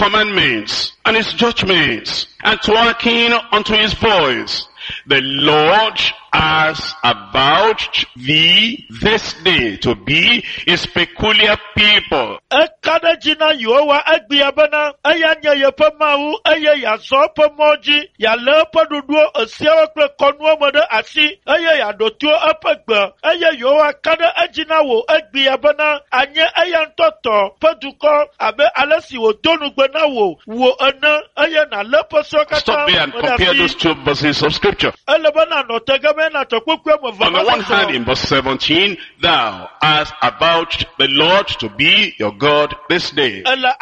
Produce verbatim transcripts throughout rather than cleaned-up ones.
commandments and his judgments, and to hearken unto his voice. The Lord has avouched thee this day to be his peculiar people. Ekada jina yowa egbiabana ayanya yepamawu aye ya zopo moji ya lepo duduo osiewa kle konwo mode asi aye ya dotuo apegbe aye yowa kada ajina wo egbiabana anye ayantoto peduko abe alesi wo donugbe na wo wo ena aye na lepo sokata. Stop there and compare those two verses of scripture. Elebana no tegame na tokukwe mo On the one hand, in verse seventeen, thou hast avouched the Lord to be your God this day. You have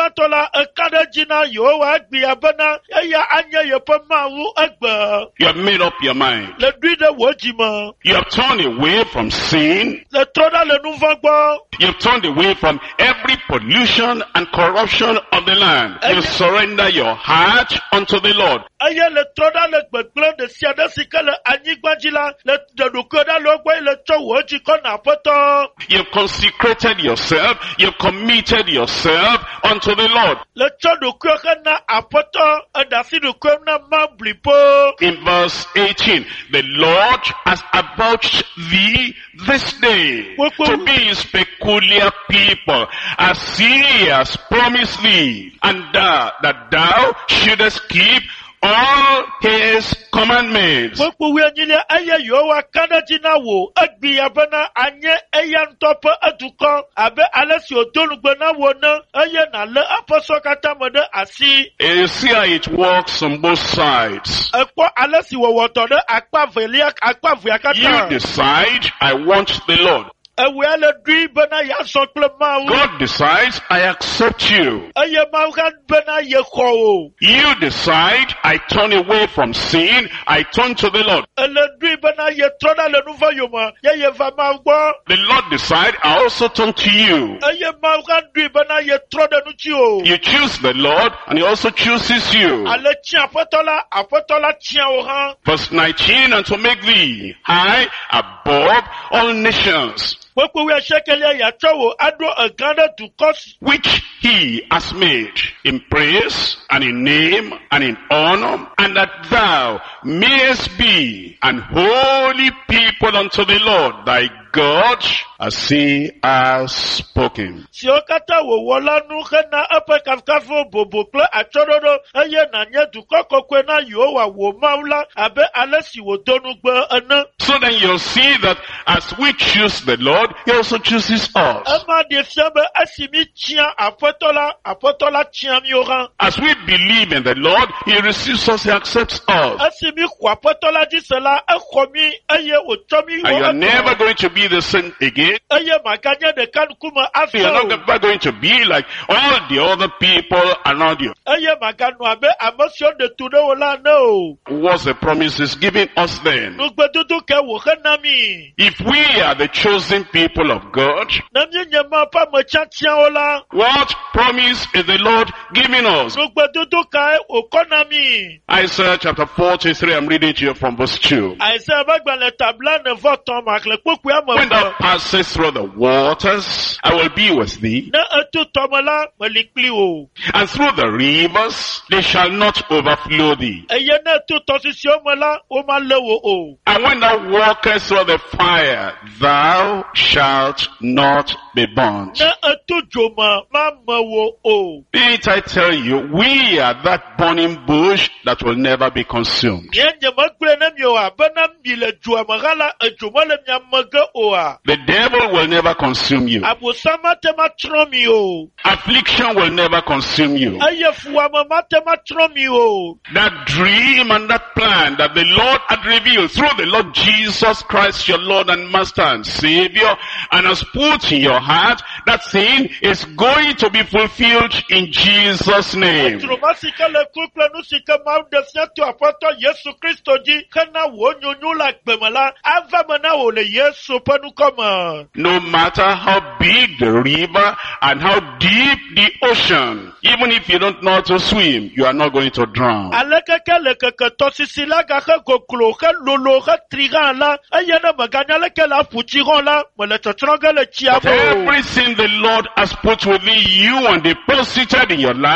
made up your mind. You have turned away from sin. You have turned away from every pollution and corruption of the land. You surrender your heart unto the Lord. You've consecrated yourself. You've committed yourself unto the Lord. In verse eighteen, the Lord has avouched thee this day to be his peculiar people, as he has promised thee, and thou, that thou shouldest keep all his commandments. So you see how it works on both sides. You decide, I want the Lord. God decides, I accept you. You decide, I turn away from sin, I turn to the Lord. The Lord decides, I also turn to you. You choose the Lord, and he also chooses you. Verse nineteen, and to make thee high above all nations, which he has made in praise and in name and in honor, and that thou mayest be an holy people unto the Lord thy God, as he has spoken. So then you'll see that as we choose the Lord, he also chooses us. As we believe in the Lord, he receives us, he accepts us. And you're never going to be the same again. You're not never going to be like all the other people around you. What's the promise is giving us then? If we are the chosen people of God, what promise is the Lord giving us? Isaiah chapter forty-three, I'm reading to you from verse two. When thou passest through the waters, I will be with thee. And through the rivers, they shall not overflow thee. And when thou walkest through the fire, thou shalt not be burnt. Didn't I tell you, we are that burning bush that will never be consumed. The devil will never consume you. Affliction will never consume you. That dream and that plan that the Lord had revealed through the Lord Jesus Christ, your Lord and Master and Savior, and has put in your heart, that thing is going to be fulfilled in Jesus' name. No matter how big the river and how deep the ocean, even if you don't know how to swim, you are not going to drown. But everything the Lord has put within you and deposited in your life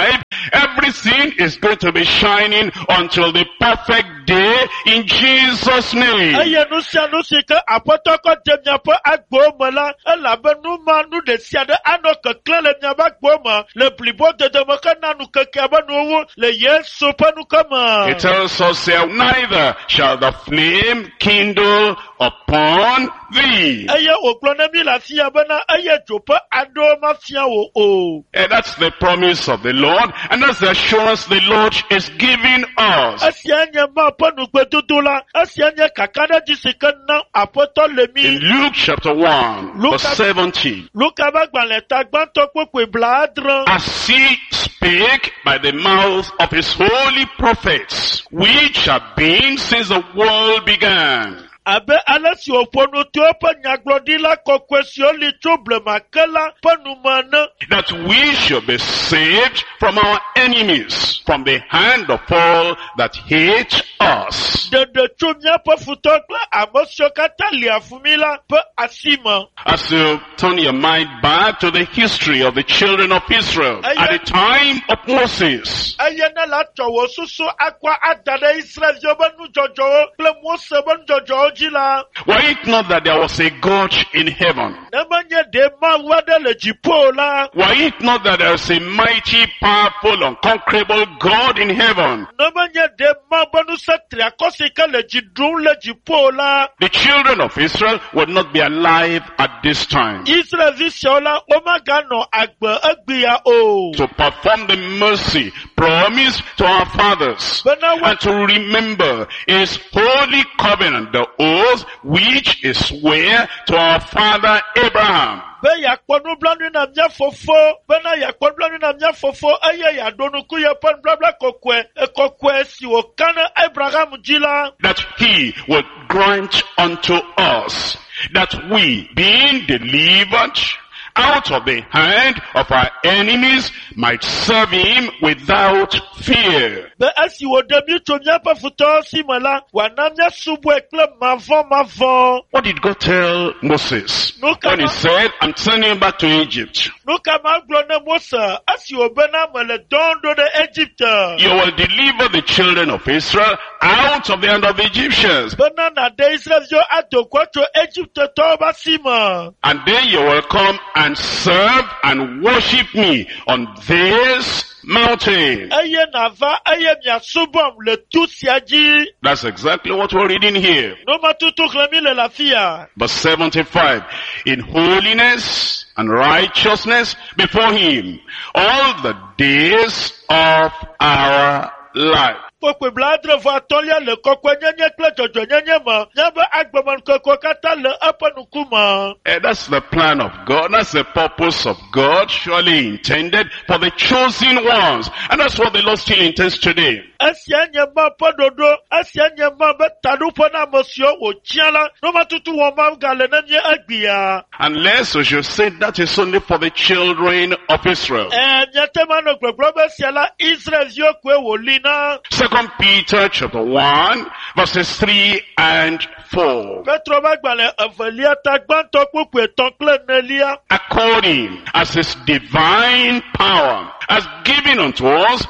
Everything is going to be shining until the perfect day in Jesus' name. Eye nu sia nu si ke apoto ko de miapo agbo mo la elabe nu ma nu de sia de ano kekle le miaba agbo mo le blibo de de mo kana nu keke ba nu wu le Yesu pa nu kama. It tells us here, neither shall the flame kindle upon thee. Eye oglo na mi la sia bana eye jopa ado ma sia wo o. And that's the promise of the Lord, and that's the assurance the Lord is giving us. Asia nya ma pa nu gbedudu la asia nya kakada jisike na apoto le mi. In Luke chapter one, Luke verse seventeen, Luke abagbalẹ ta gbọ́ntọ́ pípé bladran. as he spake by the mouth of his holy prophets, which have been since the world began. Abe alasi oponu tí ó pè nyagbọdila kọkwe si ó li trouble makela pẹnu mọ̀nà. That we should be saved from our enemies, from the hand of all that hate us. Dede tso miaƒe futɔ kple ame siwo katã lia fumi la ƒe asime. As you turn your mind back to the history of the children of Israel at the time of Moses, Eye ne la tsɔ wò susu akɔ ada ɖe Israelviwo be nudzɔdzɔwo kple Mose be nudzɔdzɔwo dzi la. were it not that there was a God in heaven, Ne menye ɖe Mawu aɖe le dziƒo la. were it not that there is a mighty, powerful, unconquerable God in heaven, Ne menye ɖe Mawu be nusẽ triakɔ si ke le dzi ɖum le dziƒo la. the children of Israel would not be alive at this time Israelvi siawo la womaganɔ agbe egbea o. to perform the mercy promised to our fathers Bena wa and to remember his holy covenant, the oath which is sware to our father Abraham. be yakpɔ nublanui na mía fofo bena yakpɔ nublanui na mía fofo eye yaɖo nuku yeƒe nubabla kɔkɔe ekɔkɔe si wòka ne Abraham dzi la. That he would grant unto us that we, being delivered out of the hand of our enemies, might serve him without fear. Be esi wòɖe mí tso míaƒe futɔwo si me la wòana mía subɔe kple mavɔ mavɔ. What did God tell Moses No, come when he on. said, I'm sending you back to Egypt? Nu ka ma gblɔ ne Mose esi wòbena mele dɔm ɖo ɖe Egypte. You will deliver the children of Israel out of the hand of the Egyptians. Bena nàɖe Israelviwo ado kɔ tso Egyptetɔwo ƒe asi me. And then you will come and serve and worship me on this mountain. Eye nàva eye miasubɔm le tu sia dzi. That's exactly what we're reading here. Numatutu xlẽ mí le afia. Verse seventy-five. In holiness and righteousness before him all the days of our life. Kpekpe bladre vɔ atɔlia le kɔkɔe nyenye kple dzɔdzɔ nyenye me. Míaƒe agbemenukeke katã le eƒe ŋkume. And that's the plan of God. That's the purpose of God, surely intended for the chosen ones. And that's what the Lord still intends today. Esia nye ma ƒe ɖoɖo. Esia nye ma be taɖoƒe na ame siwo wòtia la. Numatutu wɔm ma gale ne mí egbea. Unless we should say that is only for the children of Israel. Eh, míate ma nɔ gbɔgblɔ be sia la Israelviwo koe wòli na. Second Peter chapter one, verses three and four. Petro ƒe agbalẽ evelia ta gbãtɔ kpukpu etɔ̃ kple enelia. According as his divine power has given unto us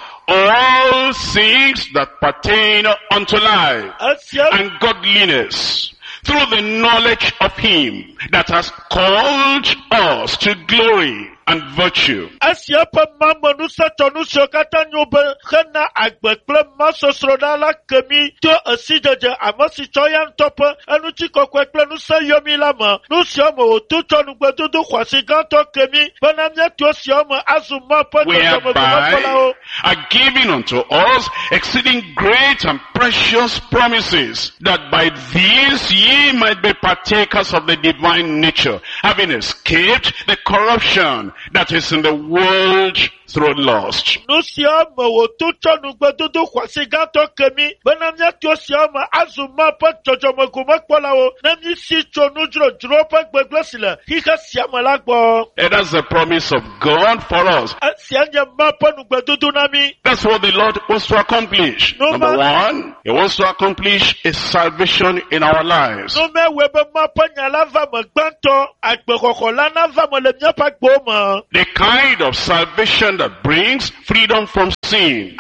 all things that pertain unto life Esia and godliness, through the knowledge of him that has called us to glory and virtue. Esia ƒe mamenusetsɔnu siwo katã nyo be hena agbe kple masosroɖa la ke mí to esidzedze ame si tsɔ ya ŋutɔ ƒe eŋutikɔkɔe kple ŋusẽ yɔ mí la me. Nu siwo me wòto tsɔ nugbedodo xɔasi gãtɔ ke mí bena míato siwo me azu ma ƒe Whereby are given unto us exceeding great and precious promises, that by these ye might be partakers of the divine nature, having escaped the corruption that is in the world through lust. Nu siwo me wòto tsɔ nugbedodo xɔasi gãtɔ ke mí bena míato siwo me azu ma ƒe dzɔdzɔmegomekpɔlawo ne mí si tso nudzrodzro ƒe gbegblẽ si le xixe sia me la gbɔ. And that's the promise of God for us. Esia nye ma ƒe nugbedodo na mí. That's what the Lord wants to accomplish. No, Number man. one, He wants to accomplish a salvation in our lives. Nu mewɔe be ma ƒe nya la va me gbãtɔ, agbexɔxɔ la na va me le míaƒe agbewo me. me. The kind of salvation that brings freedom from sin.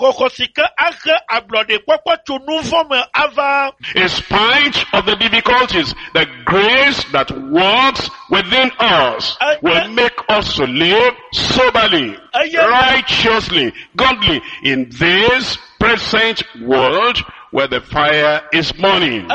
In spite of the difficulties, the grace that works within us will make us to live soberly, righteously, godly in this present world where the fire is burning.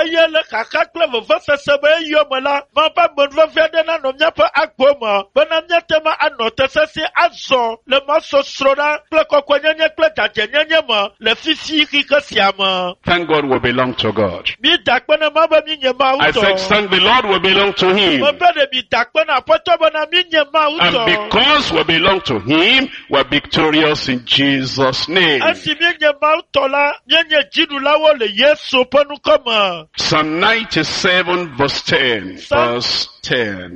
Thank God we belong to God. I said, thank the Lord we belong to Him. And because we belong to Him, we're victorious in Jesus' name. Psalm ninety-seven verse ten. Verse ten.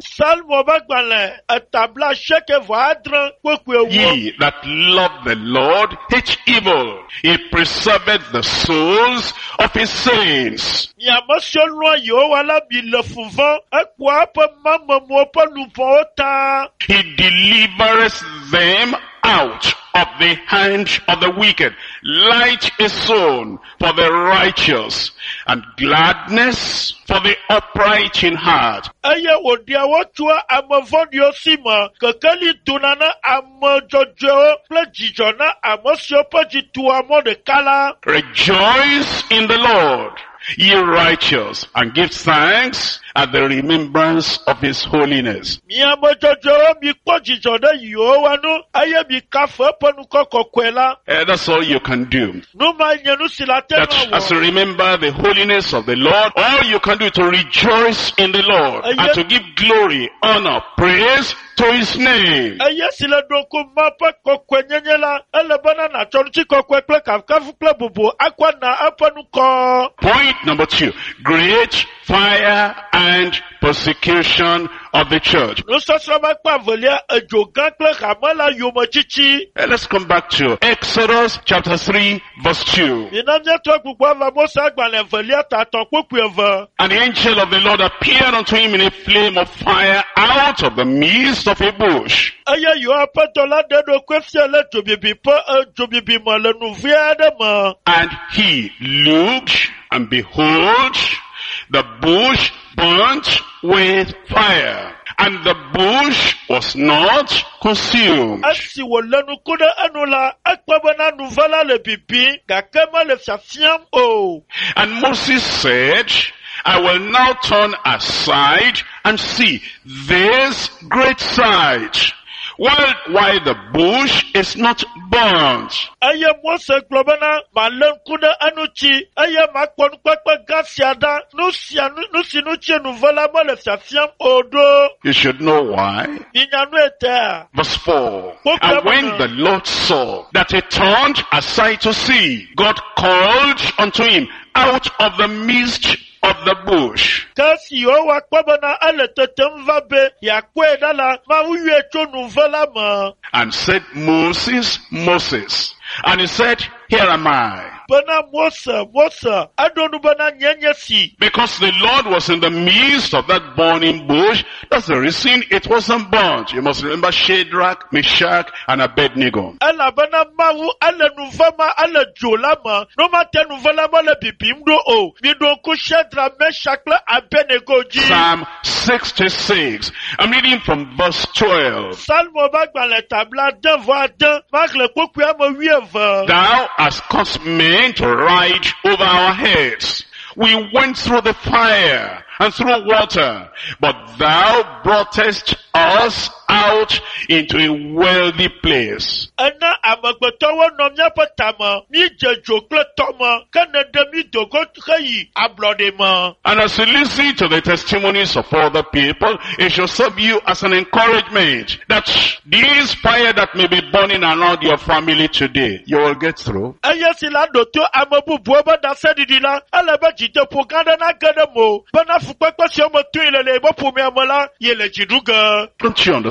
Ye that love the Lord hate evil. He preserveth the souls of His saints. He delivereth them out of the hand of the wicked. Light is sown for the righteous, and gladness for the upright in heart. Rejoice in the Lord, ye righteous, and give thanks at the remembrance of His holiness. Uh, that's all you can do. That as you remember the holiness of the Lord, all you can do is to rejoice in the Lord and to give glory, honor, praise to His name. Point number two, great fire and persecution of the church. Uh, let's come back to Exodus chapter three verse two. And the angel of the Lord appeared unto him in a flame of fire out of the midst of a bush. And he looked, and behold, the bush burnt with fire, and the bush was not consumed. And Moses said, I will now turn aside and see this great sight, while, while the bush is not burnt. You should know why. Verse four. And when the Lord saw that he turned aside to see, God called unto him out of the midst of the bush, and said, Moses, Moses. And he said, here am I. Because the Lord was in the midst of that burning bush, that's the reason it wasn't burnt. You must remember Shadrach, Meshach, and Abednego. Psalm sixty-six. I'm reading from verse twelve. Thou hast caused men to ride over our heads. We went through the fire and through water, but thou broughtest us out into a wealthy place. And as you listen to the testimonies of other people, it should serve you as an encouragement that this fire that may be burning around your family today, you will get through. Don't you understand?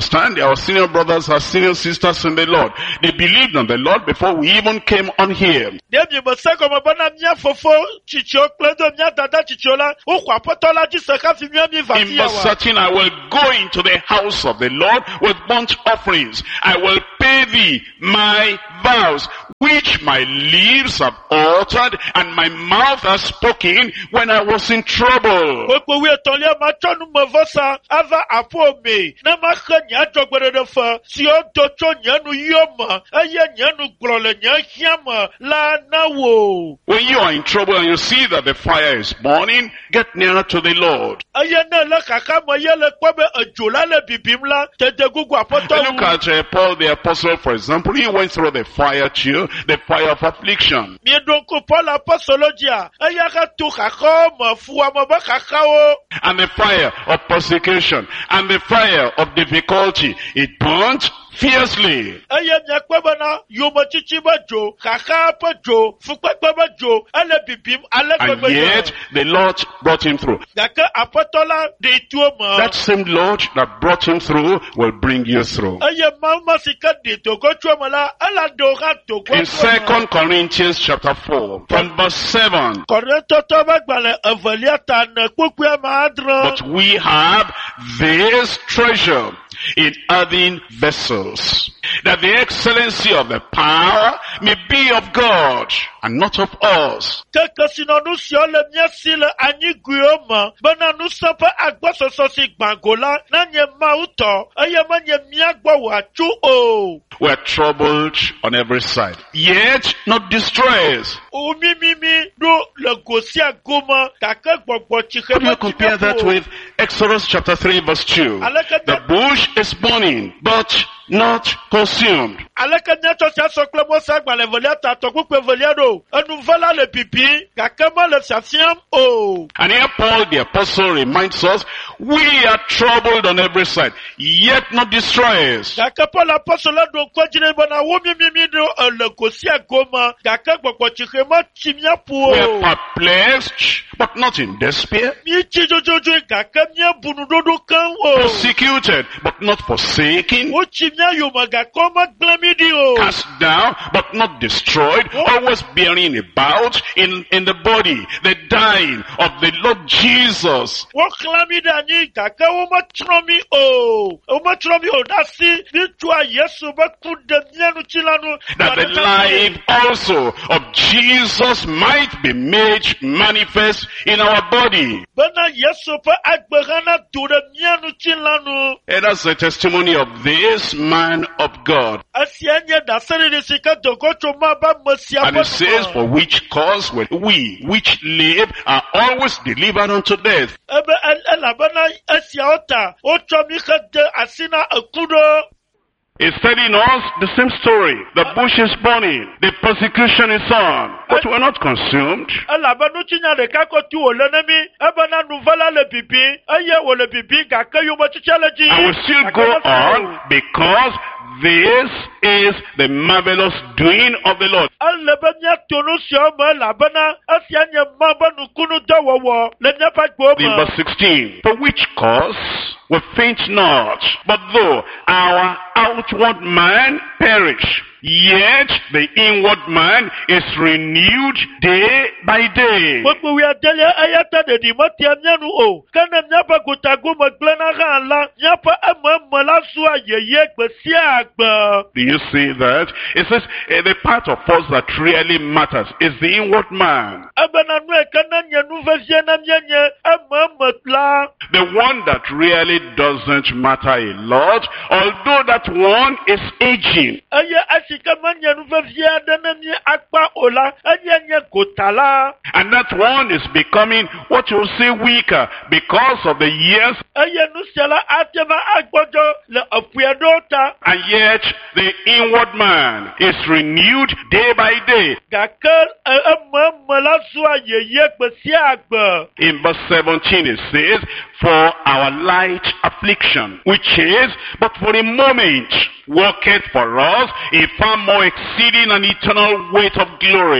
understand, our senior brothers, our senior sisters in the Lord, they believed on the Lord before we even came on here. Demi mseko mabana mia fofo chicho kledo mia dada chichola ukwa potola jiseka fi mia mi In vakia verse wa. thirteen, I will go into the house of the Lord with burnt offerings. I will pay thee my vows, which my lips have uttered and my mouth has spoken when I was in trouble. Okwe we tolia machonu mavosa ava apo me. Na makha nya jogbere de fa. Si o docho nyanu yoma. Aya nyanu glole nya hiama la na wo. When you are in trouble and you see that the fire is burning, get nearer to the Lord. Aya na la kaka ma yele kwabe ajola le bibimla. Tete gugu apoto Look wu. at uh, Paul the apostle, for example. He went through the fire too, the fire of affliction. Mi donko Paul apostologia. Aya ka tu kako ma fuwa ma ba kakao. And the fire of persecution and the fire of difficulty, it burnt fiercely. Aya nya kwebe na yoma chichi ba jo. Kaka pa jo. Fukwe ba jo. Ale bibim. Ale And kwebe yet, jo. the Lord brought him through. Daka apostola de tuo ma. That same Lord that brought him through will bring you through. Aya mama sika de to go tuo ma la. Ala do ha to go In tuo ma. Second Corinthians chapter four, from verse seven, Korinto to ba gbale evalia ta na kpokpe ma adran. but we have this treasure in earthen vessels, that the excellency of the power may be of God and not of us. Keke sino nu si ole mia si le anyi guyo ma. Bena nu sepe agbososo si gbangola. Na nye ma uto. Aya ma nye mia gbo wa chu o. We are troubled on every side, yet not distressed. O mi mi mi do le gosi agoma. Kake gbogbo chike How do you ma compare that with Exodus chapter three verse two? The bush is burning, but not consumed. Aleke nyato sia sokle mo sa gbale volia ta to kpokpe volia do. Enu vala le pipi. Kake ma le fiafiam o. And here Paul the apostle reminds us, we are troubled on every side, yet not distressed. Kake Paul apostole do kwa jine bana wo mi mi mi do le gosi agoma. Kake gbogbo chike ma chimia pu We o. are perplexed, but not in despair. Mi chi jojojo kake mia bunu dodo kan o. Persecuted, but not forsaken. O chi mia yo maga koma glamidi o. Cast down, but not destroyed. Always bearing about in, in the body the dying of the Lord Jesus. O glamidi ani kake o ma tromi o. O ma tromi o dasi ni tua Yesu ba kude mianu chilanu. That the life also of Jesus might be made manifest in our body. Bana Yesu pa agberana dure mianu chilanu. And that's the testimony of this man of God. Asianye da sere de sika dogocho ma ba mesia And it says, for which cause will we which live are always delivered unto death. Ebe el el bana asia ota. O chomi khade asina akudo. It's telling us the same story. The bush is burning. The persecution is on. But we're not consumed. Alabanu chinya de kako tu olenemi. Ebana nuvala le bibi. Aye wo le bibi kake yo mo chichaleji. I will still go on because this is the marvelous doing of the Lord. Alebanya tonu sioma labana. Asianye mabanu kunu dawowo. Lenya pa In gboma. verse sixteen, for which cause we faint not, but though our outward man perish, yet the inward man is renewed day by day. Gbogbo wi adele ayata de di mati amianu o. Kana nyapa kutagu maglena hala. Nyapa ama malasu ayeye gbesi agba. Do you see that? It says eh, the part of us that really matters is the inward man. Abana nwe kana nyanu vezie na myenye ama matla. The one that really doesn't matter a lot, although that one is aging. Aye asika manyanu vezie adana mi akpa ola. Anye kotala. And that one is becoming what you say weaker because of the years. Aye nusiala atema agbojo le apuadota. And yet the inward man is renewed day by day. Gakal ama malasu ayeye gbesi agba. In verse seventeen it says, for our light affliction, which is but for a moment, worketh for us a far more exceeding and eternal weight of glory.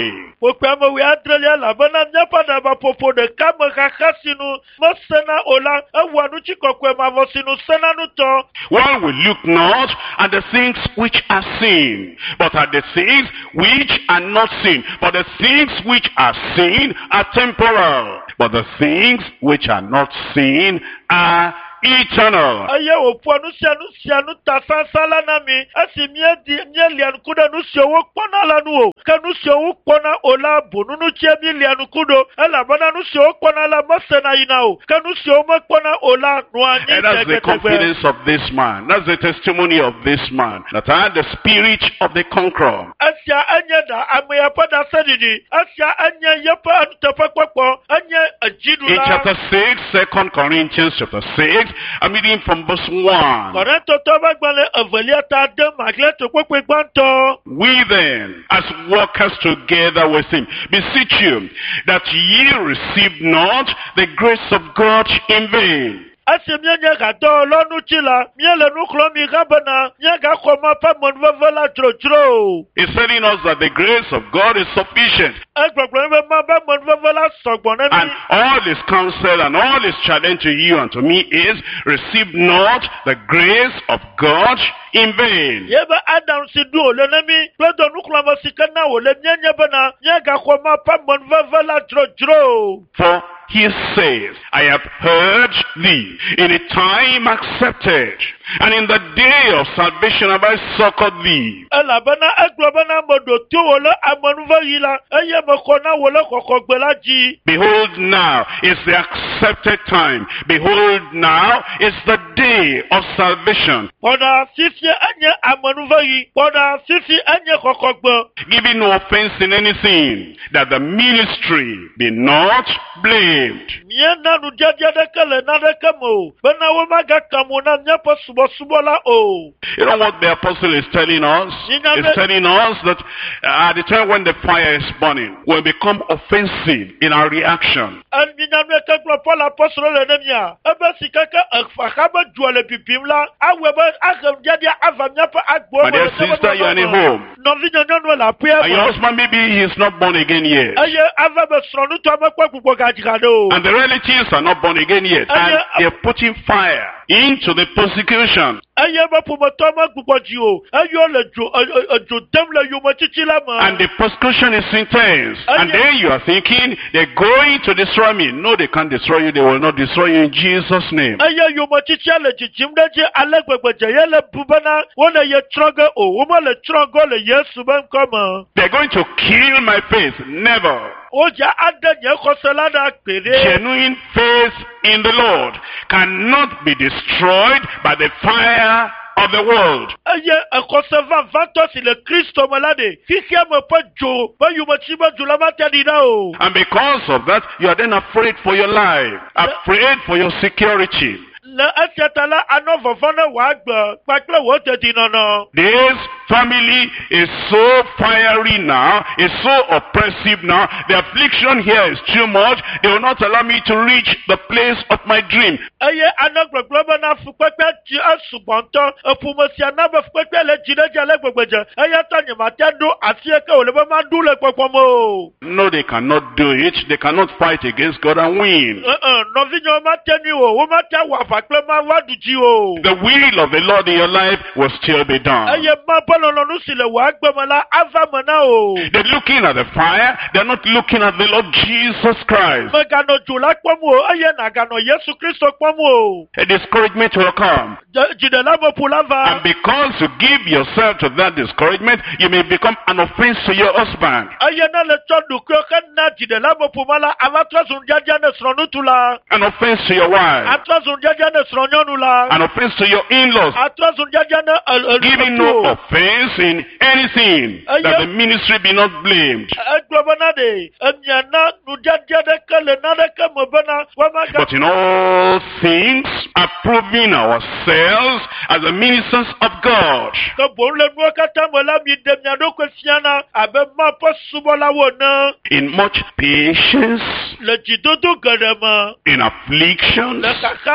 Wokpame wi adrelia labena miapada ba popo de kame kakasinu mosena ola ewa nu chikokwe mavosinu sena nu to. While we look not at the things which are seen, but at the things which are not seen. For the things which are seen are temporal, but the things which are not seen are eternal. Aye opua nu sia nu sia nu tasansala na mi asi mie di mie lian kudo nu sia wo kpona la nu o ka nu sia wo kpona ola bonu nu che mi lian kudo ela bana nu sia wo kpona la mosena ina o ka nu sia wo kpona ola nu ani. And that's the confidence of this man. That's the testimony of this man, that I had the spirit of the conqueror. Asia anya da ameya pada sedidi asia anya yepa antefa kwakwo anya ajidu In la. chapter six, Second Corinthians chapter six, I'm reading from verse one. Korinto to bagbale evelia ta de magle to kwekwe gbanto. We then, as workers together with him, beseech you that ye receive not the grace of God in vain. Asi mienye gato lonu chila miele nuklo mi gabana nyega koma pa monvevela trotro. He's telling us that the grace of God is sufficient. Egbogbo ma ba monvevela sogbona And mi. all his counsel and all his challenge to you and to me is, receive not the grace of God in vain. Yeba adam si du ole na mi pledo nuklo ma sikana ole mienye bana nyega koma pa monvevela trotro. For he says, I have heard thee in a time accepted, and in the day of salvation have I succored thee. Ela bana egbobana modo tu ole amonuva yila eye mokona ole kokogbela ji. Behold, now is the accepted time. Behold, now is the day of salvation. Poda sisi enye amonuva yi poda sisi enye kokogbo. Giving no offense in anything, that the ministry be not blamed. Miena nu jaja de kele na de kemo. Bena wo maga kamu na nyapo subo subo la o. You know what the apostle is telling us? He's telling us that uh, at the time when the fire is burning, we'll become offensive in our reaction. An minamwe kaklo Paul apostle le nemia. Ebe sikaka akfakaba juale pipimla. Awebe akem jadia ava nyapo agbo. My dear sister, you are in a home. No vinyo nyo la puya. And your husband, maybe he is not born again yet. Aye ava be sronu to amekwa kuko gajigado. And the relatives are not born again yet. And they're putting fire into the persecution. And the persecution is intense. And then you are thinking, they're going to destroy me. No, they can't destroy you. They will not destroy you in Jesus' name. They're going to kill my faith. Never. Genuine faith in the Lord cannot be destroyed by the fire of the world. And because of that, you are then afraid for your life, afraid for your security. This family is so fiery now, is so oppressive now. The affliction here is too much. They will not allow me to reach the place of my dream. No, they cannot do it. They cannot fight against God and win. The will of the Lord in your life will still be done. They're looking at the fire. They're not looking at the Lord Jesus Christ. A discouragement will come. And because you give yourself to that discouragement, you may become an offense to your husband. An offense to your wife. An offense to your in-laws. Giving no offense in anything, that the ministry be not blamed. But in all things, approving ourselves as the ministers of God. In much patience, in affliction,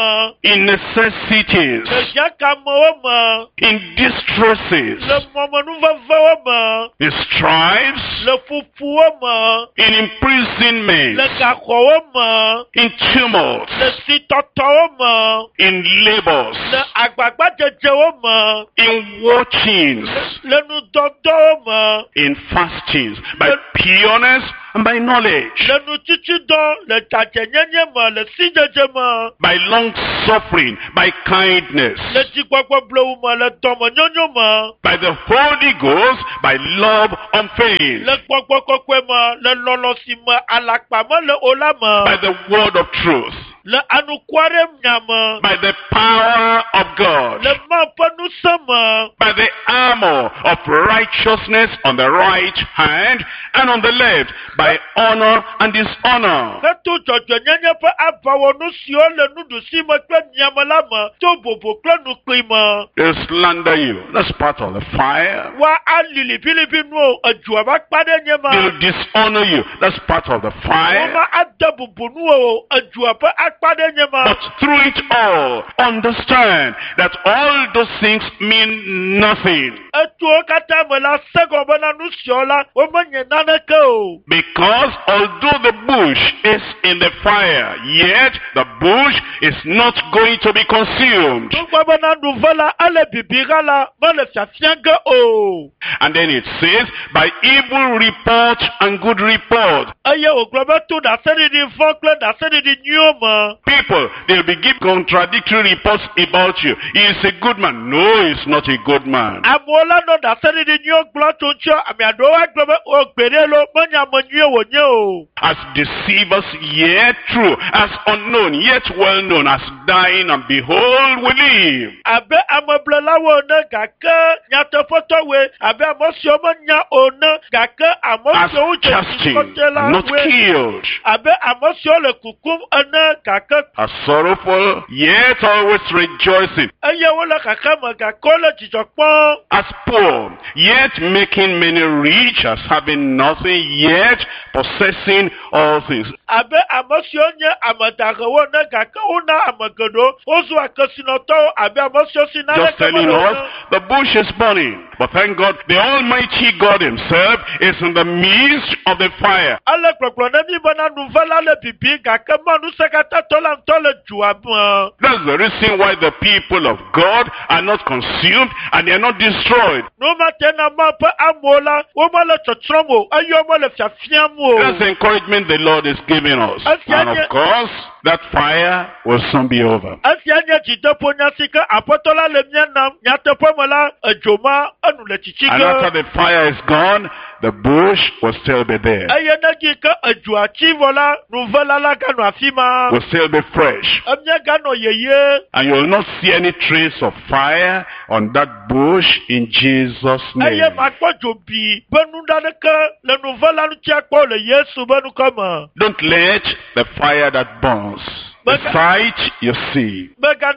ma. in necessities, Le jakamowo ma. in distresses, Le momonuvavawo ma. in stripes, Le fufuwo ma. in imprisonment, Le gakowo ma. in tumults, Le sitotowo ma. in labors, Le agbagbajejewo ma. in watchings, Le nudodowo ma. in fastings, by pureness and by knowledge, Le nuchichido. Le tajenyenye ma. Le sijeje ma. by long suffering, by kindness, Le jigbagbo blowu ma. Le domonyonyo ma. by the Holy Ghost, by love unfeigned, Le gbogbo kokwe ma. Le lolosi ma. Alakpa ma. Le ola ma. by the word of truth, Le anukware mnyama. by the power of God, Le mapanu sama. by the armor of righteousness on the right hand and on the left, by honor and dishonor. Ketu jojo nyenye pe abawo nu sio le nudu si ma kle mnyama la ma. To bobo kle nu kli ma. They slander you. That's part of the fire. Wa alili bilibi nu ajua ba kpade nyema. They'll dishonor you. That's part of the fire. Oma adabubu nu ajua pe akpade nyema. But through it all, understand that all those things mean nothing. Etu kata me la sego bana nu sio la. Oma nye naneke o. Because although the bush is in the fire, yet the bush is not going to be consumed. Nugba bana nu vala ale bibira la. Mele fiafianga o. And then it says, by evil report and good report. Aye o globe tu da seri di fokle da seri di nyoma. People, they'll be giving contradictory reports about you. He is a good man. No, he's not a good man. Amola no da seri di nyo glo tuncho. Ami adowa globe o gberelo. Manya manyo wo nyo. As deceivers, yet true. As unknown, yet well known. As dying, and behold, we live. Abe amablela wo ne gake. Nyato foto we. Abe amosyo manya one. Gake As amosyo uche. casting, and not killed. Abe amosyo le kukum ane gake. As sorrowful, yet always rejoicing. Aye wo le kake me gake le jijokpon. As poor, yet making many rich. As having nothing, yet possessing all things. Abe amosyo nye amadage wo ne gake una amagedo. Ozu akesinoto. Abe amosyo sinane Just telling us, the bush is burning. But thank God, the Almighty God Himself is in the midst of the fire. Ale kloklone mi bana nouvelle le bibi gake manu sekata tola ntole juabu. That's the reason why the people of God are not consumed and they are not destroyed. No matena ma pe amola, o ma le chotromo, ayo ma le fiafiamo. That's the encouragement the Lord is giving us. And of course, that fire will soon be over. Asi anya jitepo nyasika apotola le mianam, nyatepo mala ejoma anu le chichika. And after the fire is gone, the bush will still be there. Aye nagi ka ejua chivola, nouvelle la gano afima. Will still be fresh. Amnya gano yeye. And you will not see any trace of fire on that bush in Jesus' name. Aye makwa jobi, benu daneke, le nouvelle anu chiakpo le Yesu benu kama. Don't let the fire that burns, the sight you see,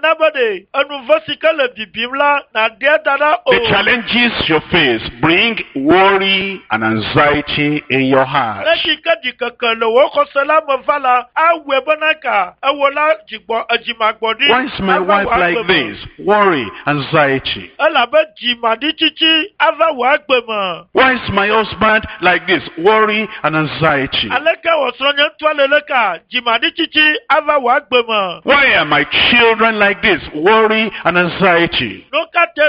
the challenges you face bring worry and anxiety in your heart. Why is my wife like this? Worry, anxiety. Why is my husband like this? Worry and anxiety. Why are my children like this? Worry and anxiety. How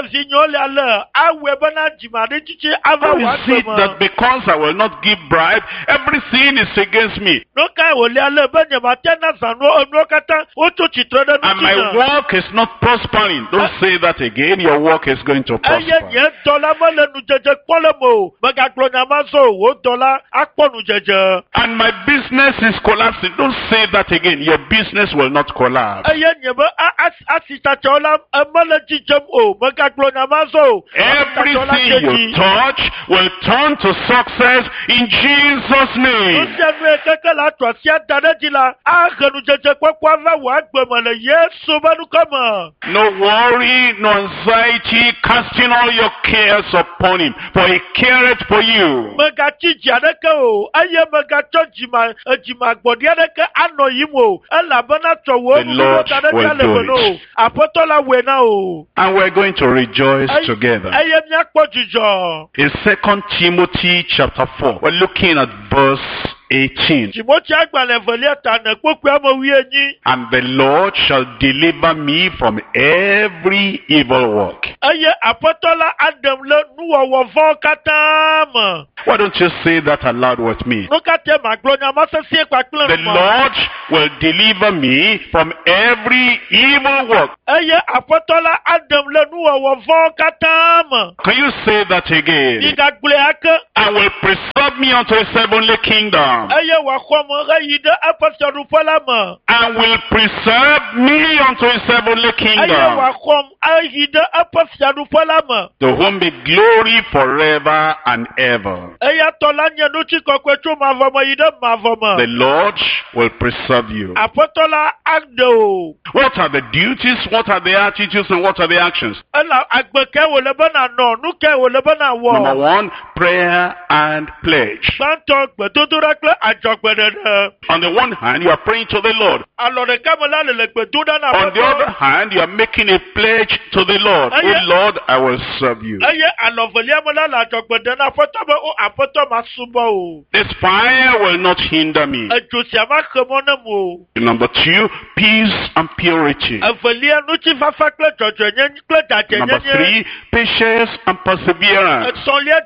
is it that because I will not give bribe, everything is against me? And my work is not prospering. Don't say that again. Your work is going to prosper. And my business is collapsing. Don't say that again. Your business will not collapse. Everything you touch will turn to success in Jesus' name. No worry, no anxiety, casting all your cares upon Him, for He careth for you. abana tsowo The Lord will do it. Apostola wena o. And we're going to rejoice together. Eye mi akpo jijo. In Second Timothy chapter four, we're looking at verse eighteen. Timothy agbale vele ta na poku amowi enyi. And the Lord shall deliver me from every evil work. Eye apostola Adam le nuwo vo katama. Why don't you say that aloud with me? The Lord will deliver me from every evil work. Can you say that again? I will preserve me unto his heavenly kingdom. I will preserve me unto his heavenly kingdom. To whom be glory forever and ever. The Lord will preserve you. What are the duties? What are the attitudes? And what are the actions? Number one, prayer and pledge. On the one hand, you are praying to the Lord. On the other hand, you are making a pledge to the Lord. Oh Lord, I will serve you. This fire will not hinder me. Number two, peace and purity. Number three, patience and perseverance.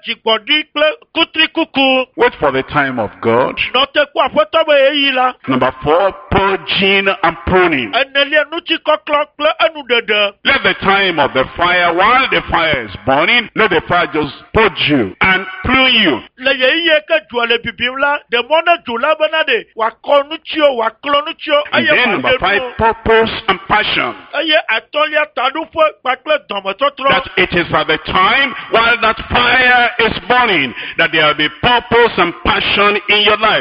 Wait for the time of God. Number four, purging and pruning. Let the time of the fire, while the fire is burning, let the fire just purge you and prune you. And then number five, purpose and passion. That it is at the time while that fire is burning that there will be purpose and passion in your life.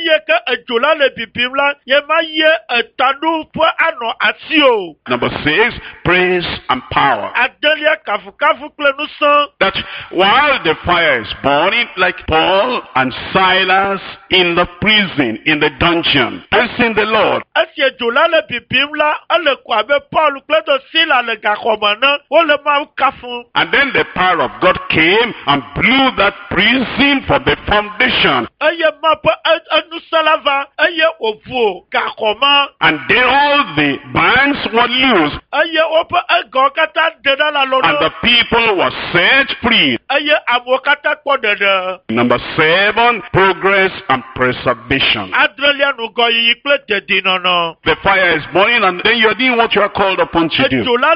Number six, praise and power. That while the fire is burning, like Paul and Silas in the prison, in the dungeon, praising the Lord. And then the power of God came and blew that prison from the foundation. And then all the bands were loose. And the people were set free. Number seven, progress and preservation. The fire is burning and then you're doing what you are called upon to do. And while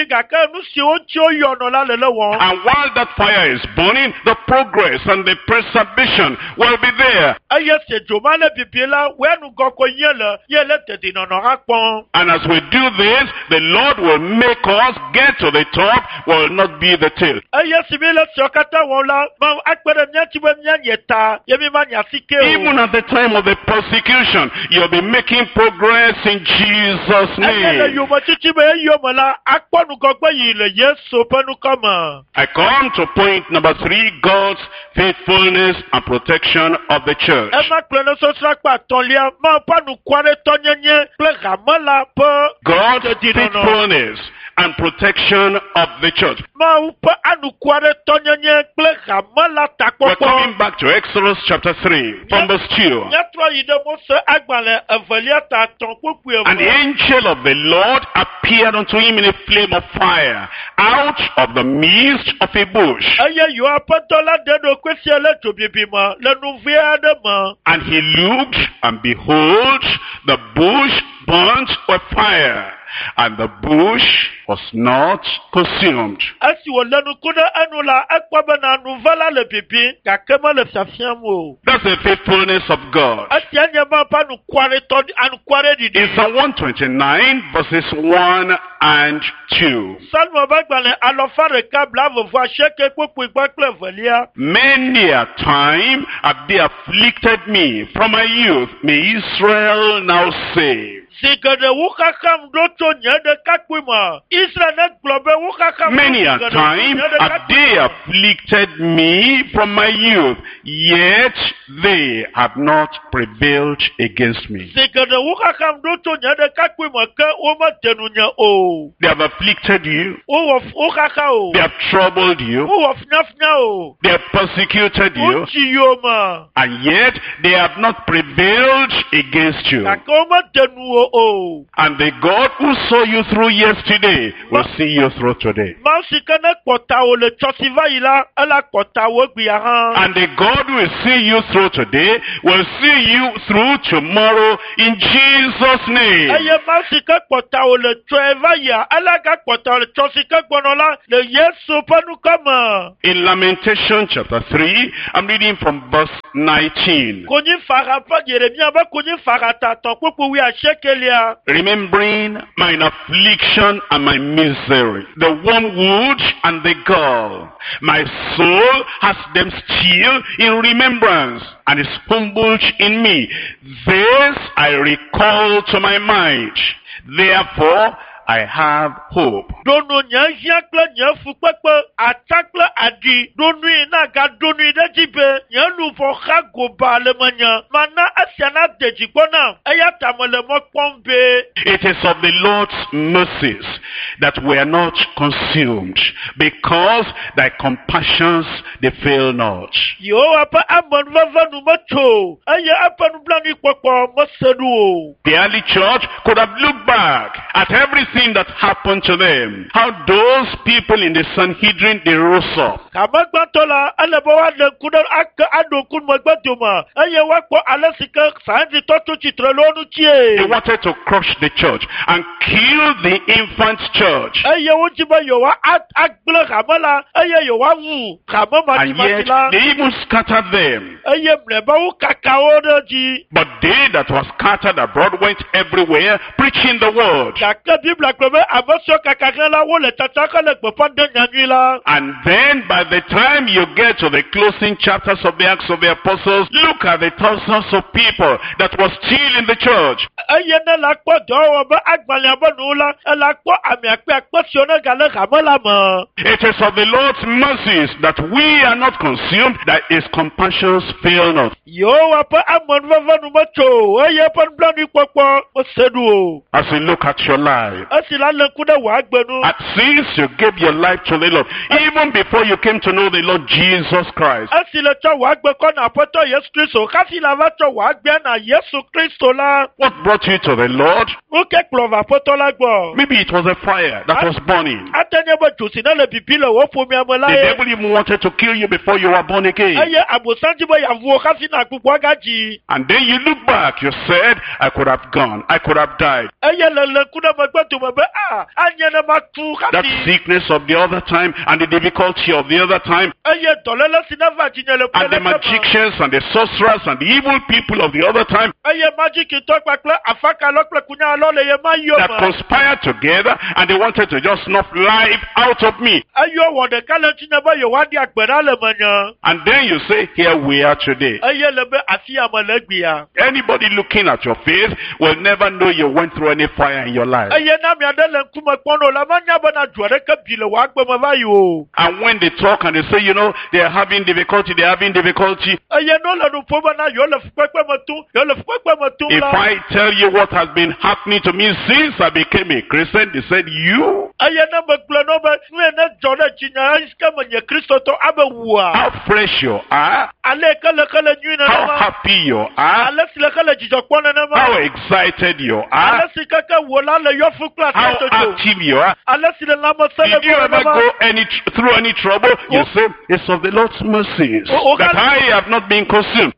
that fire is burning, the progress and the preservation will be there. And as we do this, the Lord will make us get to the top, will not be the tail. Even at the time of the persecution, you'll be making progress in Jesus' name. I come to point number three, God's faithfulness and protection of the church. God's faithfulness and protection of the church. We're coming back to Exodus chapter three, from verse two. And the angel of the Lord appeared unto him in a flame of fire, out of the midst of a bush. And he looked, and behold, the bush burnt with fire, and the bush was not consumed. That's the faithfulness of God. In Psalm one twenty-nine, verses one and two. Many a time have they afflicted me from my youth, may Israel now say. Zigade wukakam doto nyede kakwima. Israel net globe wukakam. Many a time have they afflicted me from my youth, yet they have not prevailed against me. Zigade wukakam doto nyede kakwima ke oma tenunya o. They have afflicted you. O of wukaka o. They have troubled you. O of nafnya o. They have persecuted you. Uchi yoma. And yet they have not prevailed against you. Kakoma tenu o. And the God who saw you through yesterday will see you through today. Mansikane kota o le chosiva ila ala kota wo gbiahan. And the God who will see you through today will see you through tomorrow in Jesus' name. Eye mansike kota o le choeva ya ala ga kota o le chosike gbonola le Yesu panu kama. In Lamentation chapter three, I'm reading from verse nineteen. Konyi farapa Yeremia ba konyi farata to popo wi ashekelia. Remembering mine affliction and my misery, the wormwood and the gall, my soul has them still in remembrance and is humbled in me. This I recall to my mind. Therefore I have hope. Dono nyanja kle nyafu pepe atakle adi donu ina ga donu idejibe nyanu fo khago ba le manya mana asiana dejikona eya tamole mo pombe. It is of the Lord's mercies that we are not consumed, because thy compassions they fail not. Yo apa amon vavanu macho eya apa nu blani popo mosedu. The early church could have looked back at everything that happened to them. How those people in the Sanhedrin, they rose up. They wanted to crush the church and kill the infant church. And yet they even scattered them. But they that were scattered abroad went everywhere preaching the word. And then by the time you get to the closing chapters of the Acts of the Apostles, look at the thousands of people that were still in the church. It is of the Lord's mercies that we are not consumed, that his compassions fail not. As we look at your life, and since you gave your life to the Lord, even before you came to know the Lord Jesus Christ, what brought you to the Lord? Maybe it was a fire that was burning. The devil even wanted to kill you before you were born again. And then you look back, you said, I could have gone, I could have died. That sickness of the other time and the difficulty of the other time, and the magicians and the sorcerers and the evil people of the other time that conspired together and they wanted to just snuff life out of me. And then you say, here we are today. Anybody looking at your face will never know you went through any fire in your life. And when they talk and they say, you know, they are having difficulty, they are having difficulty. If I tell you what has been happening to me since I became a Christian, they said, you? How fresh you are, how happy you are, how excited you are, how active you are. Did you ever go any through any trouble? You say, it's of the Lord's mercies that I have not been consumed.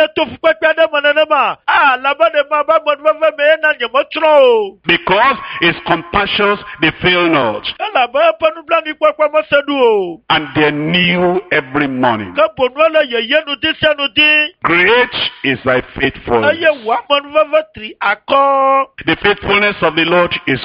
Because his compassions, they fail not. And they're new every morning. Great is thy faithfulness. The faithfulness of the Lord is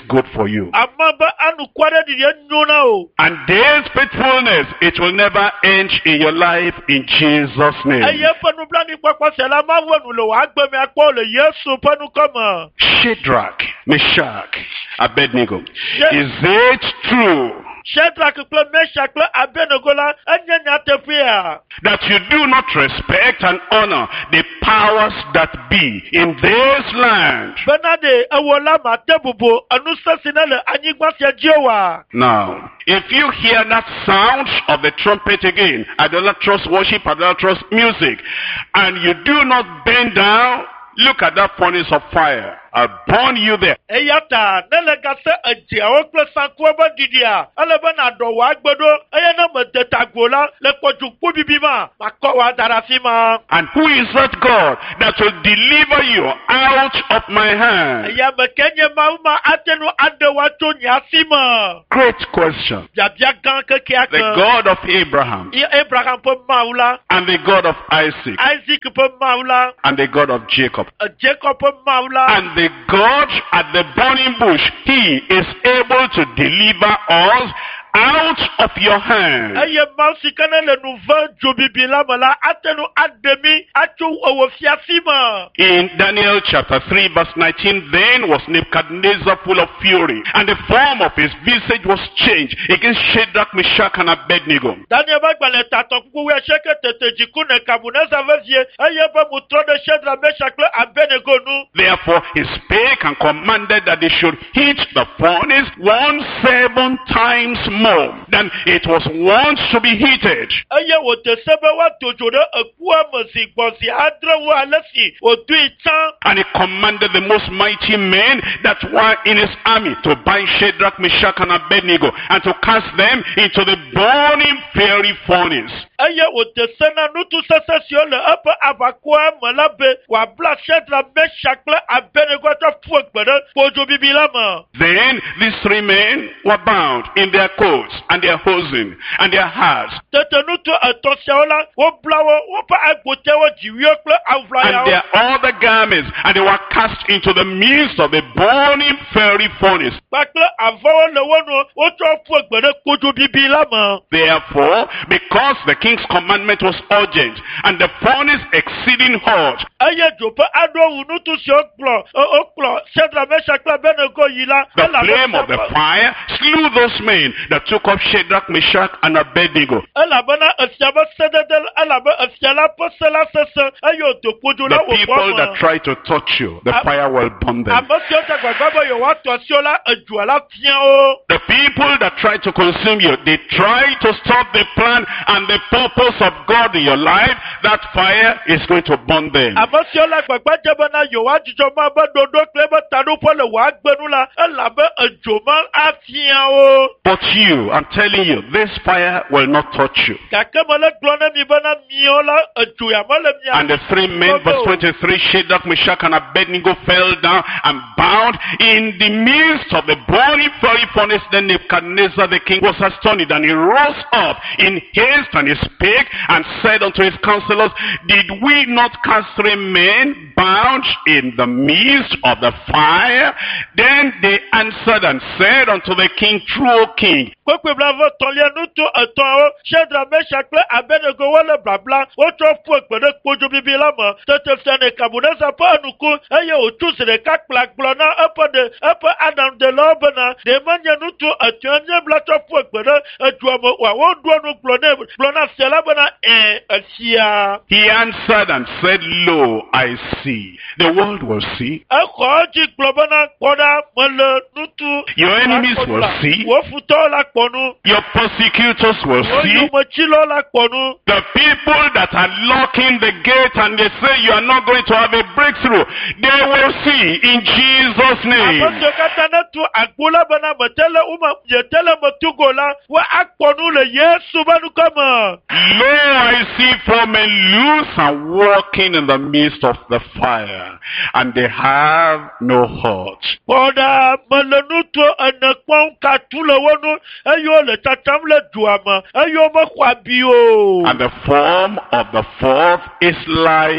good for you. Amaba anu kware di nyona o. And this faithfulness, it will never end in your life in Jesus' name. Eye panu blani kwakwa sela ma wonu lo wa gbe mi apo le Yesu panu kama. Shadrach, Meshach, Abednego. Is it true Shadrach kple Meshach kple Abednego la enye nyatefia that you do not respect and honor the powers that be in this land? Benade ewola matebubo anu sesina le anyigba se jewa. Now, if you hear that sound of the trumpet again, idolatrous worship, idolatrous music, and you do not bend down, look at that furnace of fire. I'll burn you there. Eyata nelegase eje awokle sankuba didia alebe na do wa gbedo eye na medetagbola le koju kubibima makowa darafima. And who is that God that will deliver you out of my hand? Ya mekenye mauma atenu adewa to nyasima. Great question. Jabia ganke kiaka. The God of Abraham, Abraham po maula, and the God of Isaac, Isaac po maula, and the God of Jacob, Jacob po maula, and the God at the burning bush, He is able to deliver us out of your hand. Eye mausi kana le nouveau jobibila mala atenu ademi atu owofiasima. In Daniel chapter three verse nineteen, then was Nebuchadnezzar full of fury, and the form of his visage was changed against Shadrach, Meshach, and Abednego. Daniel bagbale tato kuwe sheke tete jikune kabuneza vezie eye ba mutro de Shadrach, Meshach, Abednego nu. Therefore he spake and commanded that they should heat the furnace one seven times more than it was once to be heated. Eye wote sebe wa tojo de ekua mesi gbosi adre wa lesi otu itan. And he commanded the most mighty men that were in his army to bind Shadrach, Meshach, and Abednego, and to cast them into the burning fiery furnace. Eye wote sena nutu sese sio le epe abakua melabe wa bla Shadrach, Meshach, Abednego ta fuekbede pojo bibilama. Then these three men were bound in their coats and their hosen and their hats Tete nutu etosiola wo blawo wo pa agbotewo jiwio kle avlaya. and their other garments, and they were cast into the midst of the burning fiery furnace. Bakle avawo le wono wo to fuekbede pojo bibilama. Therefore, because the king's commandment was urgent and the furnace exceeding hot, Eye jope ado unutu sio klo o klo Shadrach, Meshach, Abednego yila. the flame of the fire slew those men that took up Shadrach, Meshach, and Abednego. Elabana esiaba sededel elaba esiala posela sese ayo to pojo la The wo people that try to touch you, the fire will burn them. Amosio ta gbagbo yo wa to siola ejuala tian o. The people that try to consume you, they try to stop the plan and the purpose of God in your life. That fire is going to burn them. Amosio la gbagbo jebana yo wa jijo ma ba dodo klebe tanu pole wa gbenu la elabe ejoma atian o. But you, I'm telling you, this fire will not touch you. Kakemole glone mi bana miola ejuya mole mi. And the three men, verse twenty-three, Shadrach, Meshach, and Abednego fell down and bound in the midst of the burning fiery furnace. Then Nebuchadnezzar the king was astonished, and he rose up in haste, and he spake and said unto his counselors, Did we not cast three men bound in the midst of the fire? Then they answered and said unto the king, True, O king. Kwekwe blavo tolia nutu eton Shadrach, Meshach, Abednego wale blabla oto fuekbede pojo bibilama. Tete sene kabuneza pa anuku eye otu sene kakplak blona epe de epe adam de lobena de manye nutu etonye blato fuekbede etuamo wa wodua nu blone blona sela bena e esia. He answered and said, Lo, I see. The world will see. Eko ji globana koda mele nutu. Your enemies will see. Wo futo la konu. Your persecutors will Wo see. yumo chilo la konu. The people that are locking the gate and they say you are not going to have a breakthrough, they will see in Jesus' name. Amosio katana tu agbola bana metele uma yetele metugola wa akonu le Yesu banu kama. Lo, I see four men loose and walking in the midst of the fire, and they have no hurt. Boda melenuto anekpon katule wonu eyo le tatam le duama eyo me kwabio. And the form of the fourth is like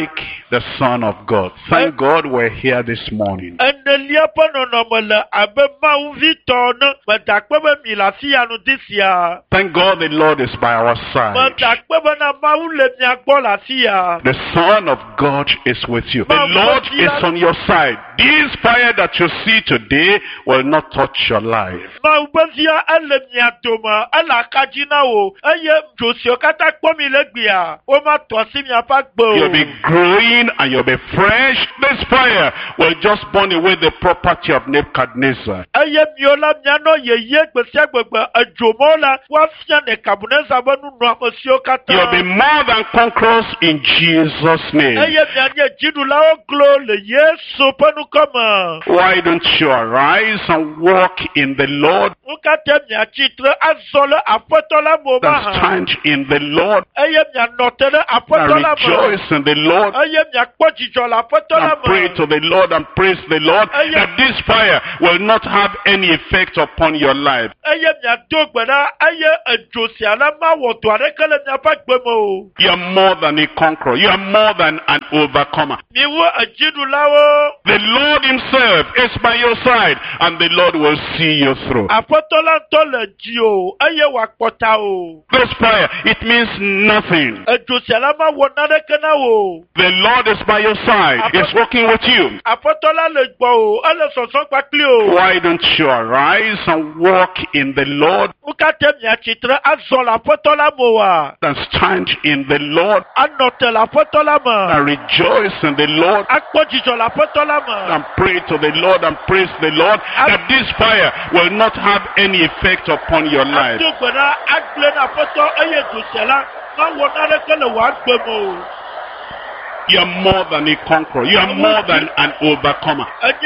the Son of God. Thank God we're here this morning. Thank God the Lord is by our side. The Son of God is with you. The Lord is on your side. This fire that you see today will not touch your life. You'll be growing and you'll be fresh. This fire will just burn away the property of Nebuchadnezzar. You'll be more than conquerors in Jesus' name. Why don't you arise and walk in the Lord? Stand in the Lord and rejoice in the Lord and pray to the Lord and praise the Lord that this fire will not have any effect upon your life. You are more than a conqueror. You are more than an overcomer. The Lord himself is by your side and the Lord will see you through. This fire, it means nothing. The Lord is by your side. He's working with you. Why don't you arise and walk in the Lord and stand in the Lord and rejoice in the Lord and pray to the Lord and praise the Lord that this fire will not have any effect upon your life. You are more than a conqueror. You are more than an overcomer.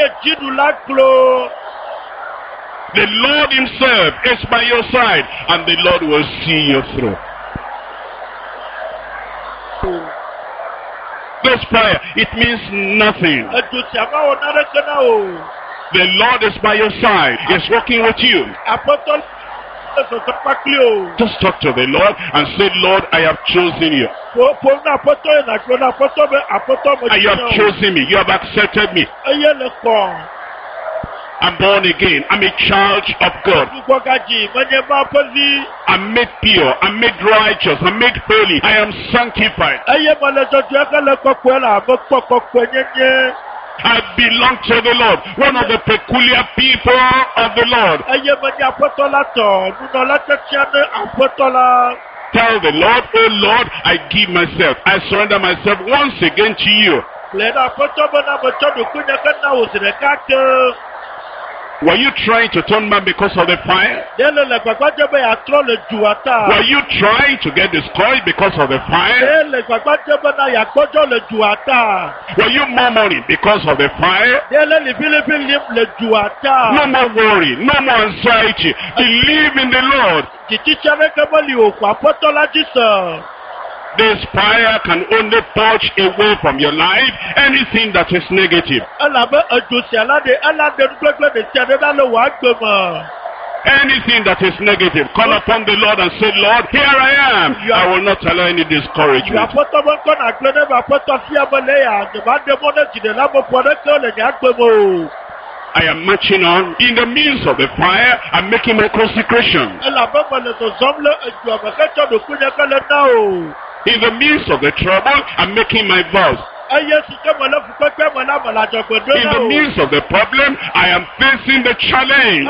The Lord himself is by your side and the Lord will see you through. This fire, it means nothing. The Lord is by your side. He's working with you. Just talk to the Lord and say, Lord, I have chosen you. And you have chosen me. You have accepted me. I'm born again. I'm a child of God. I'm made pure. I'm made righteous. I'm made holy. I am sanctified. I belong to the Lord, one of the peculiar people of the Lord. Tell the Lord, oh Lord, I give myself. I surrender myself once again to you. Were you trying to turn back because of the fire? Were you trying to get discouraged because of the fire? Were you murmuring because of the fire? No more worry, no more anxiety. Believe in the Lord. This fire can only purge away from your life anything that is negative. Anything that is negative, call upon the Lord and say, Lord, here I am. I will not allow any discouragement. I am marching on. In the midst of the fire, I'm making my consecration. In the midst of the trouble, I'm making my vows. In the midst of the problem, I am facing the challenge.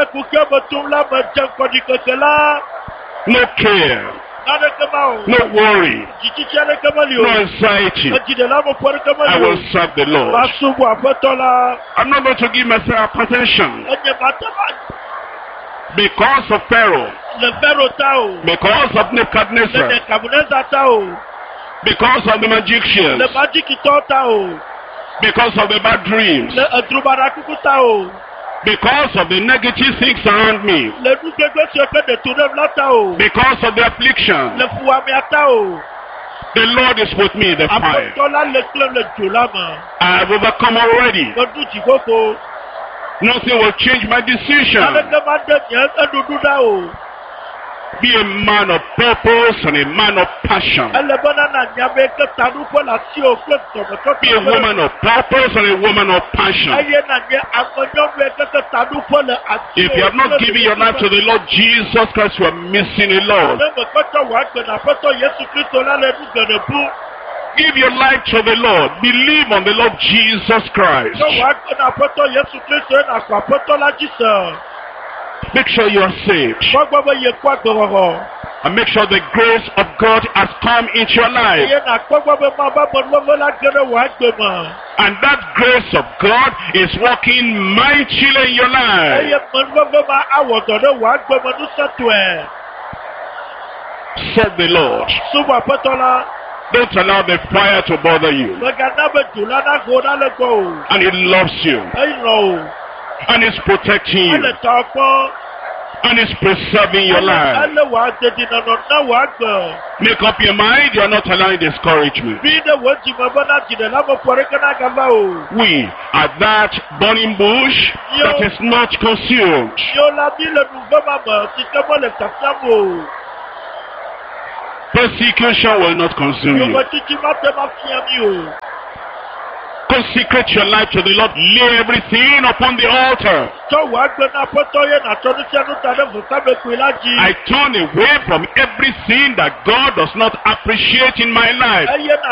No care. No worry. No anxiety. I will serve the Lord. I'm not going to give myself attention. Because of Pharaoh. Because of Nebuchadnezzar. Because of the magicians. Because of the bad dreams. Because of the negative things around me. Because of the affliction. The Lord is with me in the fire. I have overcome already. Nothing will change my decision. Be a man of purpose and a man of passion. Be a woman of purpose and a woman of passion. If you have not given your life to the Lord Jesus Christ, you are missing a lot. Give your life to the Lord. Believe on the Lord Jesus Christ. Make sure you are saved. And make sure the grace of God has come into your life. And that grace of God is working mightily in your life. Serve the Lord. Don't allow the fire to bother you. And He loves you. And He's protecting you. And He's preserving your life. Make up your mind, you are not allowing discouragement. We are that burning bush that is not consumed. Persecution will not consume you. Consecrate your life to the Lord. Lay everything upon the altar. I turn away from everything that God does not appreciate in my life.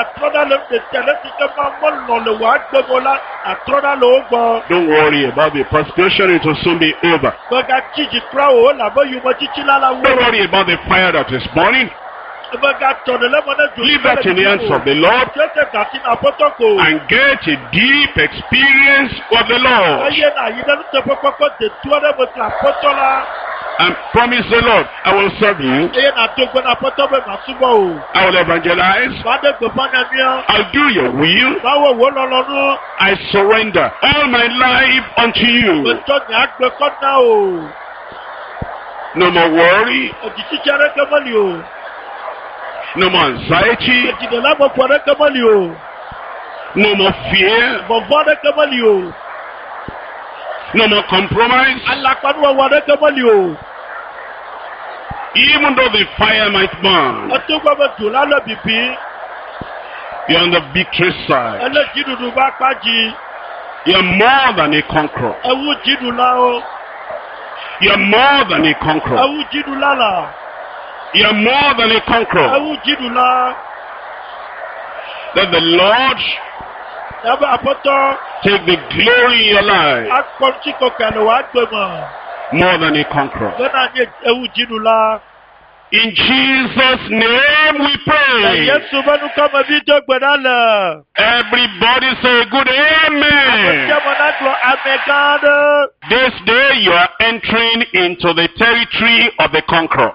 Don't worry about the persecution, it will soon be over. Don't worry about the fire that is burning. Leave that in the hands of the Lord and get a deep experience of the Lord. And promise the Lord, I will serve you. I will evangelize. I'll do your will. I surrender all my life unto you. No more worry. No more anxiety. No more fear. No more compromise. Even though the fire might burn, you're on the victory side. You're more than a conqueror. You're more than a conqueror. You're more than a conqueror. That the Lord take the glory in your life. More than a conqueror. In Jesus' name we pray. Everybody say good amen. This day you are entering into the territory of the conqueror.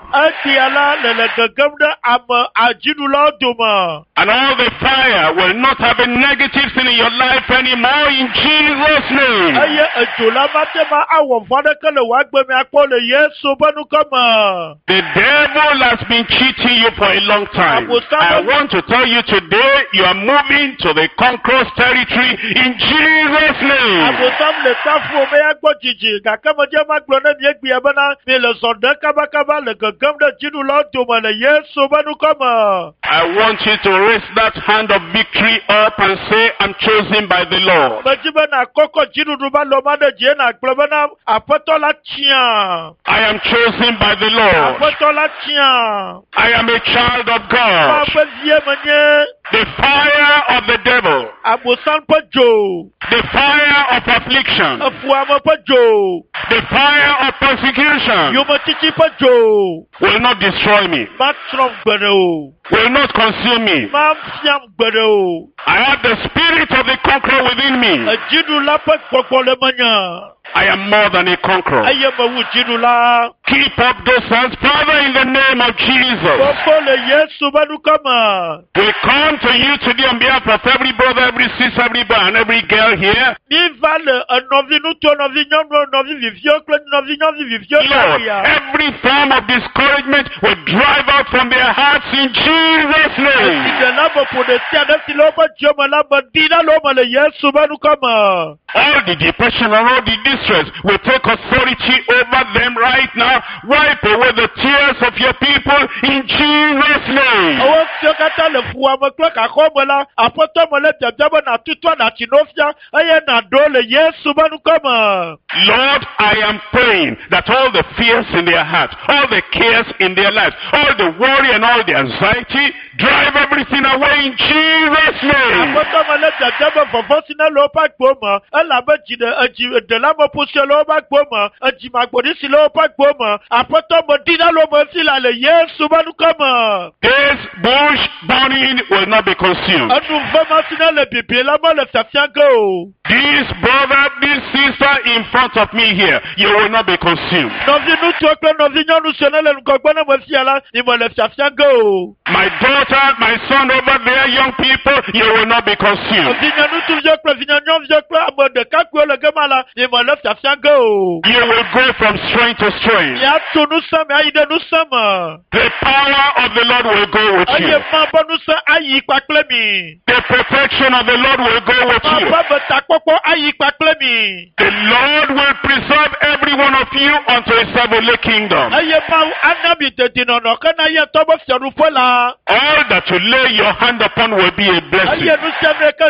And all the fire will not have a negative thing in your life anymore in Jesus' name. The devil has been cheating you for a long time. I want to tell you today, you are moving to the conqueror's territory in Jesus' name. I want you to raise that hand of victory up and say, I'm chosen by the Lord. I am chosen by the Lord. I am a child of God. The fire of the devil, the fire of affliction, the fire of persecution will not destroy me, will not consume me. I have the spirit of the conqueror within me. I am more than a conqueror. Keep up those hands, Father, in the name of Jesus. We come to you today on behalf of every brother, every sister, every boy, and every girl sister here. Ni vale novi nuto novi nyono novi vivio kle novi novi vivio Lord, ya. every form of discouragement will drive out from their hearts in Jesus' name. De labo pour de tiade si loba joma laba dina loma le Yesu banu kama. All the depression and all the distress will take authority over them right now. Wipe away the tears of your people in Jesus' name. Awo sekata le fuwa mekle kakome la apoto mole jabjaba na tutwa na chinofia aye na dole Yesu banu kama. Lord, I am praying that all the fears in their heart, all the cares in their lives, all the worry and all the anxiety, drive everything away in Jesus' name. Apoto mole jabjaba fofosi na lopa kpoma ala beji de eji de la mo pusi lopa kpoma eji magbodisi lopa kpoma apoto mo dina lo mo sila le Yesu banu kama. This bush burning will not be consumed. Anu vema sina le bibi la mo le safiango. This brother, this sister in front of me here, you will not be consumed. Novi nu tuokle novi nyonu senele nkogbona mo siala ni mo le safiango. My daughter, my son over there, young people, you will not be consumed. Vinya nu tu viokle vinya nyon viokle abo de kakwe le gemala ni mo le safiango. You will go from strength to strength. Ya tu nu sama aide nu sama. The power of the Lord will go with you. Aye ma bonu sa ayi pakle mi. The protection of the Lord will go with Ma you. ba beta koko ayi pakle mi. The Lord will preserve every one of you unto his heavenly kingdom. Aye ma anabi de dinono kana ye tobo fiaru fola. All that you lay your hand upon will be a blessing. Aye nu semre ka